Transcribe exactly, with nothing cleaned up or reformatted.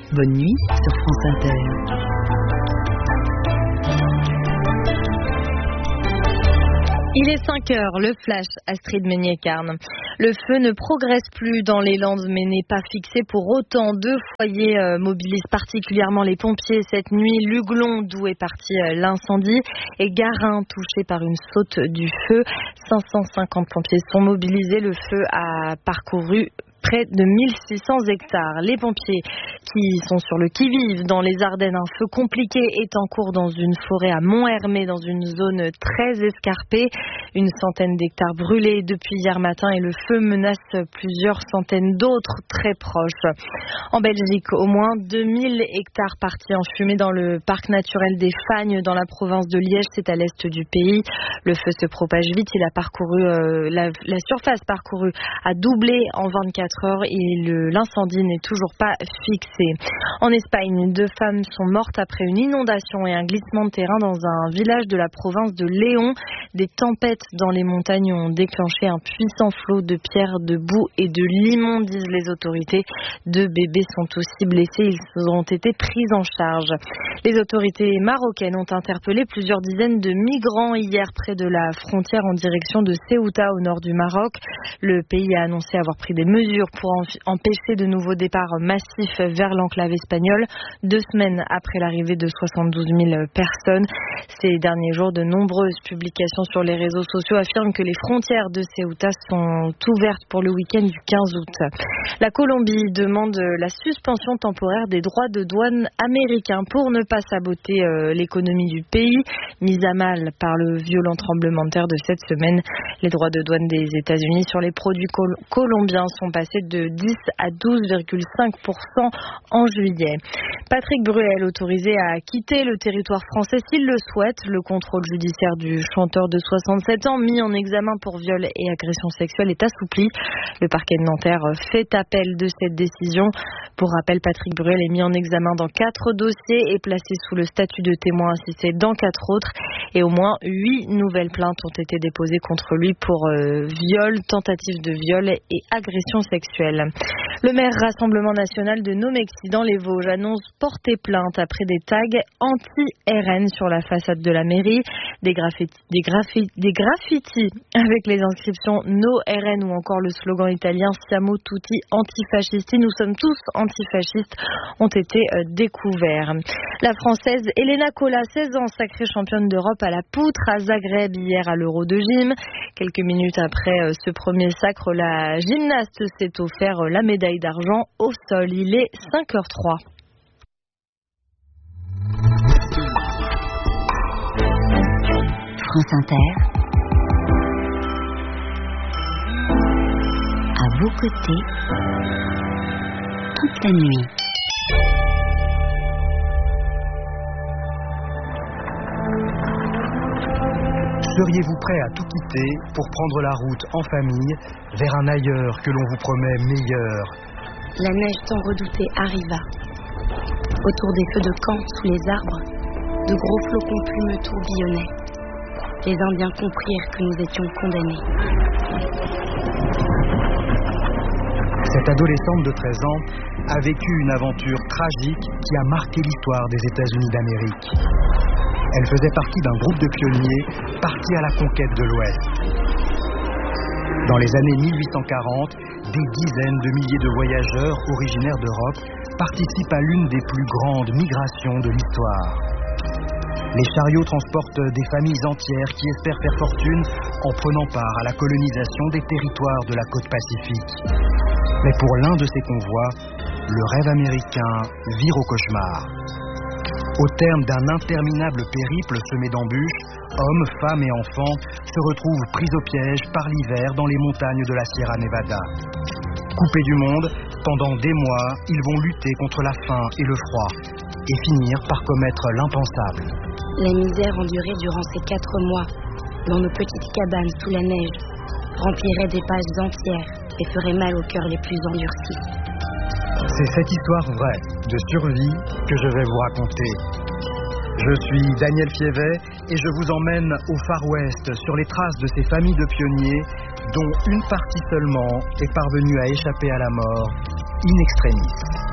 Bonne nuit sur France Inter. Il est cinq heures, le flash, Astrid Meignet-Carne. Le feu ne progresse plus dans les Landes mais n'est pas fixé pour autant. Deux foyers euh, mobilisent particulièrement les pompiers cette nuit. Luglon, d'où est parti euh, l'incendie, et Garin, touché par une saute du feu. cinq cent cinquante pompiers sont mobilisés. Le feu a parcouru près de mille six cents hectares. Les pompiers qui sont sur le qui-vive dans les Ardennes, un feu compliqué est en cours dans une forêt à Mont-Hermé, dans une zone très escarpée. Une centaine d'hectares brûlés depuis hier matin et le feu menace plusieurs centaines d'autres très proches. En Belgique, au moins deux mille hectares partis en fumée dans le parc naturel des Fagnes dans la province de Liège, c'est à l'est du pays. Le feu se propage vite, il a parcouru euh, la, la surface parcourue a doublé en vingt-quatre heures et le, l'incendie n'est toujours pas fixé. En Espagne, deux femmes sont mortes après une inondation et un glissement de terrain dans un village de la province de Léon. Des tempêtes dans les montagnes ont déclenché un puissant flot de pierres, de boue et de limon, disent les autorités. Deux bébés sont aussi blessés, ils ont été pris en charge. Les autorités marocaines ont interpellé plusieurs dizaines de migrants hier près de la frontière en direction de Ceuta au nord du Maroc. Le pays a annoncé avoir pris des mesures pour empêcher de nouveaux départs massifs vers l'enclave espagnole, deux semaines après l'arrivée de soixante-douze mille personnes. Ces derniers jours, de nombreuses publications sur les réseaux sociaux affirment que les frontières de Ceuta sont ouvertes pour le week-end du quinze août. La Colombie demande la suspension temporaire des droits de douane américains pour ne pas saboter euh, l'économie du pays, mise à mal par le violent tremblement de terre de cette semaine. Les droits de douane des États-Unis sur les produits col- colombiens sont passés de dix à douze virgule cinq pour cent en juillet. Patrick Bruel, autorisé à quitter le territoire français s'il le souhaite. Le contrôle judiciaire du chanteur de soixante-sept ans, mis en examen pour viol et agression sexuelle, est assoupli. Le parquet de Nanterre fait appel de cette décision. Pour rappel, Patrick Bruel est mis en examen dans quatre dossiers et placé sous le statut de témoin assisté dans quatre autres. Et au moins huit nouvelles plaintes ont été déposées contre lui pour euh, viol, tentative de viol et agression sexuelle. Le maire Rassemblement National de Nomexy dans les Vosges annonce porter plainte après des tags anti-R N sur la façade de la mairie, des graffitis, des graffitis, des graffitis avec les inscriptions No R N ou encore le slogan italien Siamo tutti antifascisti, nous sommes tous antifascistes, ont été euh, découverts. La Française Elena Cola, seize ans, sacrée championne d'Europe à la poutre à Zagreb hier à l'Euro de gym. Quelques minutes après euh, ce premier sacre, la gymnaste s'est offert euh, la médaille d'argent au sol. Il est cinq heures trois. France Inter, à vos côtés, toute la nuit. Seriez-vous prêt à tout quitter pour prendre la route en famille vers un ailleurs que l'on vous promet meilleur? La neige tant redoutée arriva. Autour des feux de camp, sous les arbres, de gros flocons plumeux tourbillonnaient. Les Indiens comprirent que nous étions condamnés. Cette adolescente de treize ans a vécu une aventure tragique qui a marqué l'histoire des États-Unis d'Amérique. Elle faisait partie d'un groupe de pionniers partis à la conquête de l'Ouest. Dans les années mille huit cent quarante, des dizaines de milliers de voyageurs originaires d'Europe participent à l'une des plus grandes migrations de l'histoire. Les chariots transportent des familles entières qui espèrent faire fortune en prenant part à la colonisation des territoires de la côte pacifique. Mais pour l'un de ces convois, le rêve américain vire au cauchemar. Au terme d'un interminable périple semé d'embûches, hommes, femmes et enfants se retrouvent pris au piège par l'hiver dans les montagnes de la Sierra Nevada. Coupés du monde, pendant des mois, ils vont lutter contre la faim et le froid et finir par commettre l'impensable. La misère endurée durant ces quatre mois, dans nos petites cabanes sous la neige, remplirait des pages entières et ferait mal aux cœurs les plus endurcis. C'est cette histoire vraie de survie que je vais vous raconter. Je suis Daniel Fievet et je vous emmène au Far West sur les traces de ces familles de pionniers dont une partie seulement est parvenue à échapper à la mort in extremis.